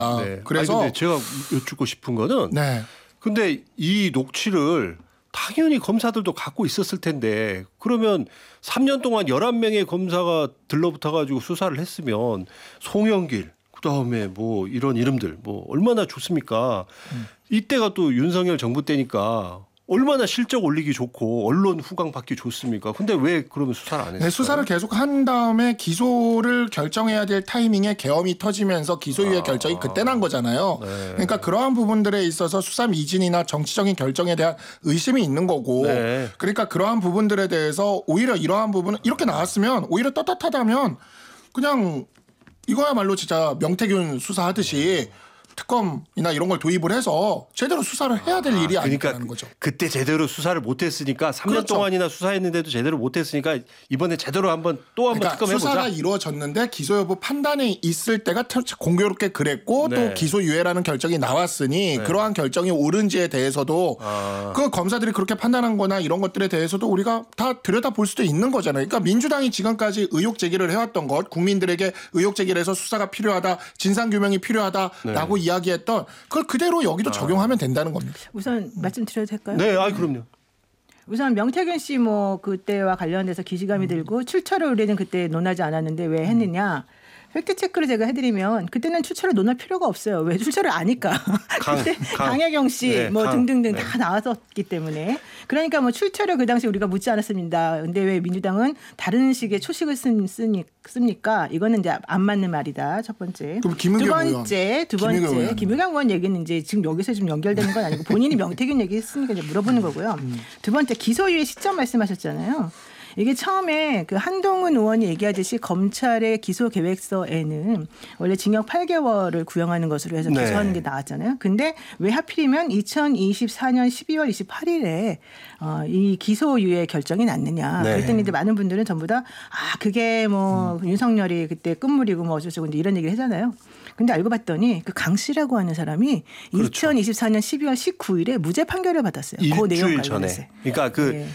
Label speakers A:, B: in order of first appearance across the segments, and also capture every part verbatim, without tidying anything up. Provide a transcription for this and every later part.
A: 아,
B: 네.
A: 그래서
B: 아니, 근데 제가 여쭙고 싶은 거는
A: 네.
B: 근데 이 녹취를 당연히 검사들도 갖고 있었을 텐데 그러면 삼 년 동안 열한 명의 검사가 들러붙어 가지고 수사를 했으면 송영길 그다음에 뭐 이런 이름들 뭐 얼마나 좋습니까? 음. 이때가 또 윤석열 정부 때니까 얼마나 실적 올리기 좋고 언론 후광 받기 좋습니까? 근데 왜 그러면 수사를 안 했어요?
A: 네, 수사를 계속 한 다음에 기소를 결정해야 될 타이밍에 계엄이 터지면서 기소유예 아. 결정이 그때 난 거잖아요. 네. 그러니까 그러한 부분들에 있어서 수사 미진이나 정치적인 결정에 대한 의심이 있는 거고 네. 그러니까 그러한 부분들에 대해서 오히려 이러한 부분은 이렇게 나왔으면 오히려 떳떳하다면 그냥 이거야말로 진짜 명태균 수사하듯이 특검이나 이런 걸 도입을 해서 제대로 수사를 해야 될 일이
B: 아,
A: 아니라는
B: 그러니까
A: 거죠.
B: 그때 제대로 수사를 못했으니까 삼 년
A: 그렇죠.
B: 동안이나 수사했는데도 제대로 못했으니까 이번에 제대로 한번 또 한번
A: 그러니까
B: 특검해보자.
A: 수사가 이루어졌는데 기소 여부 판단이 있을 때가 공교롭게 그랬고 네. 또 기소유예라는 결정이 나왔으니 네. 그러한 결정이 옳은지에 대해서도 아. 그 검사들이 그렇게 판단한 거나 이런 것들에 대해서도 우리가 다 들여다볼 수도 있는 거잖아요. 그러니까 민주당이 지금까지 의혹 제기를 해왔던 것 국민들에게 의혹 제기를 해서 수사가 필요하다 진상규명이 필요하다라고 네. 이야기했던 그걸 그대로 여기도 아. 적용하면 된다는 겁니다.
C: 우선 말씀드려도 될까요?
B: 네, 아 그럼요.
C: 우선 명태균 씨 뭐 그때와 관련돼서 기시감이 음. 들고 출처를 우리는 그때 논하지 않았는데 왜 했느냐. 팩트 체크를 제가 해드리면 그때는 출처를 논할 필요가 없어요. 왜 출처를 아니까.
B: 강,
C: 그때
B: 강.
C: 강혜경 씨
B: 네,
C: 뭐
B: 강.
C: 등등등
B: 네.
C: 다 나왔었기 때문에 그러니까 뭐 출처를 그 당시 우리가 묻지 않았습니다. 근데 왜 민주당은 다른 식의 초식을 쓰니, 쓰니, 씁니까? 이거는 이제 안 맞는 말이다. 첫 번째.
A: 그럼 김은경
C: 두 번째,
A: 의원.
C: 두 번째 김은경 의원 얘기는 이제 지금 여기서 좀 연결되는 건 아니고 본인이 명태균 얘기했으니까 이제 물어보는 거고요. 음. 두 번째 기소유예 시점 말씀하셨잖아요. 이게 처음에 그 한동훈 의원이 얘기하듯이 검찰의 기소 계획서에는 원래 징역 팔 개월을 구형하는 것으로 해서
B: 네.
C: 기소하는 게 나왔잖아요. 근데 왜 하필이면 이천이십사 년 십이월 이십팔일에 어, 이 기소유예 결정이 났느냐.
B: 네.
C: 그랬더니 이제 많은 분들은 전부 다 아, 그게 뭐 음. 윤석열이 그때 끝물이고 뭐 어쩌고 이런 얘기를 하잖아요. 근데 알고 봤더니 그 강 씨라고 하는 사람이 그렇죠. 이천이십사 년 십이월 십구일에 무죄 판결을 받았어요. 그 내용 관련해서.
B: 그러니까 그
C: 네.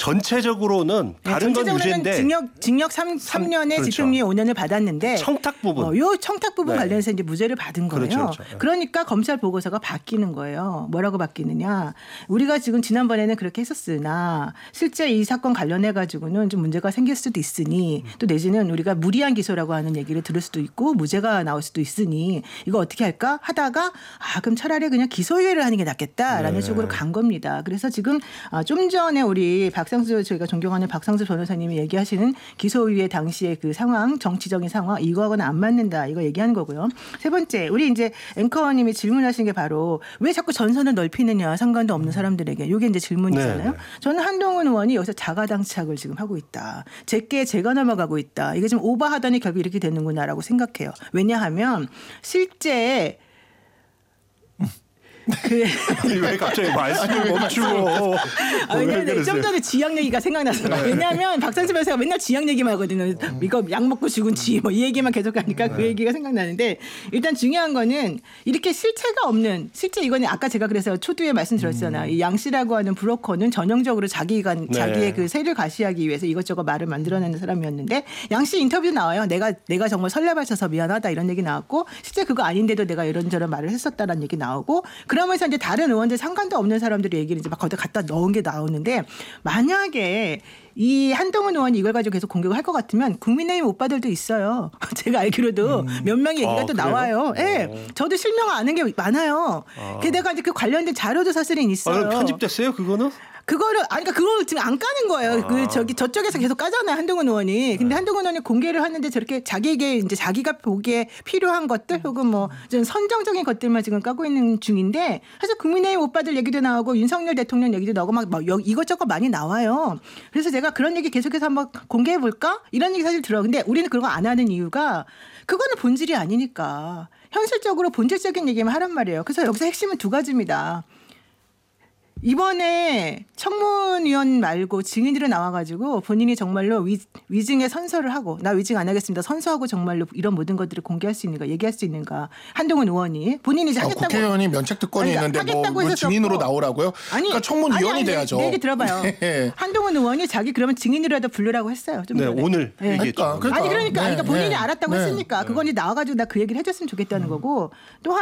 B: 전체적으로는 다른
C: 네,
B: 건 유죄인데
C: 징역 징역 삼, 삼 년에 그렇죠. 집행유예 오 년을 받았는데
B: 청탁 부분,
C: 어, 요 청탁 부분
B: 네.
C: 관련해서 이제 무죄를 받은 거예요.
B: 그렇죠, 그렇죠.
C: 그러니까 검찰 보고서가 바뀌는 거예요. 뭐라고 바뀌느냐? 우리가 지금 지난번에는 그렇게 했었으나 실제 이 사건 관련해 가지고는 좀 문제가 생길 수도 있으니 또 내지는 우리가 무리한 기소라고 하는 얘기를 들을 수도 있고 무죄가 나올 수도 있으니 이거 어떻게 할까 하다가 아 그럼 차라리 그냥 기소유예를 하는 게 낫겠다라는
B: 네.
C: 쪽으로 간 겁니다. 그래서 지금 좀 전에 우리 박상수 저희가 존경하는 박상수 변호사님이 얘기하시는 기소유예 당시의 그 상황, 정치적인 상황 이거하고는 안 맞는다. 이거 얘기하는 거고요. 세 번째, 우리 이제 앵커님이 질문하신 게 바로 왜 자꾸 전선을 넓히느냐 상관도 없는 사람들에게 이게 이제 질문이잖아요. 네. 저는 한동훈 의원이 여기서 자가당착을 지금 하고 있다. 제게 제가 넘어가고 있다. 이게 좀 오버하더니 결국 이렇게 되는구나라고 생각해요. 왜냐하면 실제
B: 그 아니, 왜 갑자기 말씀을 멈추고.
C: 아, 왜냐하면 좀 전에 지역 얘기가 생각났어요. 네. 왜냐하면 박상수 변호사가 맨날 지역 얘기만 하거든요. 음. 이거 약 먹고 죽은 쥐 뭐 이 얘기만 계속 하니까 네. 그 얘기가 생각나는데 일단 중요한 거는 이렇게 실체가 없는 실제 이거는 아까 제가 그래서 초두에 말씀드렸잖아요. 음. 이 양 씨라고 하는 브로커는 전형적으로 자기가 네. 자기의 그 세를 가시하기 위해서 이것저것 말을 만들어내는 사람이었는데 양 씨 인터뷰 나와요. 내가 내가 정말 설레발쳐서 미안하다 이런 얘기 나왔고 실제 그거 아닌데도 내가 이런저런 말을 했었다라는 얘기 나오고 그러면서 이제 다른 의원들 상관도 없는 사람들의 얘기를 이제 막 거기다 갖다 넣은 게 나오는데 만약에 이 한동훈 의원이 이걸 가지고 계속 공격을 할 것 같으면 국민의힘 오빠들도 있어요. 제가 알기로도 음. 몇 명의 얘기가 아, 또 그래요? 나와요. 예, 네. 저도 실명 아는 게 많아요. 아. 게다가 이제 그 관련된 자료도 사실은 있어요.
B: 아, 편집됐어요, 그거는?
C: 그거를 아니 그러니까 그걸 지금 안 까는 거예요. 아. 그 저기 저쪽에서 계속 까잖아요 한동훈 의원이. 근데 네. 한동훈 의원이 공개를 하는데 저렇게 자기에게 이제 자기가 보기에 필요한 것들 혹은 뭐 좀 선정적인 것들만 지금 까고 있는 중인데 사실 국민의힘 오빠들 얘기도 나오고 윤석열 대통령 얘기도 나오고 막, 막 이것저것 많이 나와요. 그래서 제가 그런 얘기 계속해서 한번 공개해 볼까 이런 얘기 사실 들어요. 근데 우리는 그런 거 안 하는 이유가 그거는 본질이 아니니까 현실적으로 본질적인 얘기만 하란 말이에요. 그래서 여기서 핵심은 두 가지입니다. 이번에 청문위원 말고 증인으로 나와가지고 본인이 정말로 위, 위증에 선서를 하고 나 위증 안 하겠습니다. 선서하고 정말로 이런 모든 것들을 공개할 수 있는가 얘기할 수 있는가. 한동훈 의원이 본인이 이제
A: 아,
C: 하겠다고.
A: 국회의원이 면책특권이
C: 아니,
A: 있는데 뭐,
C: 하겠다고
A: 뭐
C: 했었고.
A: 증인으로 나오라고요?
C: 아니,
A: 그러니까 청문위원이
C: 아니, 아니,
A: 돼야죠.
C: 내 얘기 들어봐요.
A: 네.
C: 한동훈 의원이 자기 그러면 증인이라도 부르라고 했어요. 좀
B: 네,
C: 전에.
B: 오늘
C: 네.
B: 얘기했죠.
A: 그러니까,
C: 아니 그러니까,
A: 네,
C: 그러니까 본인이
A: 네,
C: 알았다고
A: 네.
C: 했으니까 그건 이제 나와가지고 나 그 얘기를 해줬으면 좋겠다는 거고 또